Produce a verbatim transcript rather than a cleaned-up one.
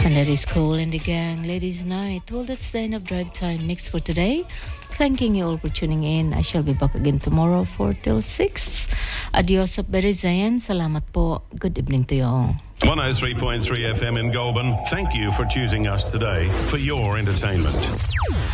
And that is Cool and the Gang, Ladies Night. Well, that's the end of Drive Time Mix for today. Thanking you all for tuning in. I shall be back again tomorrow four till six. Adios at Berizayan. Salamat po. Good evening to you all. one oh three point three F M in Goulburn. Thank you for choosing us today for your entertainment.